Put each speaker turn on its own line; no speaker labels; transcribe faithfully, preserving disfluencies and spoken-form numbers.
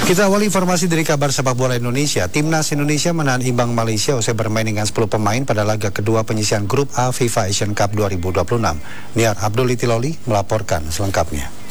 Kita awali informasi dari kabar sepak bola Indonesia. Timnas Indonesia menahan imbang Malaysia usai bermain dengan sepuluh pemain pada laga kedua penyisihan grup A FIFA Asian Cup dua ribu dua puluh enam. Niar Abdul Itiloli melaporkan selengkapnya.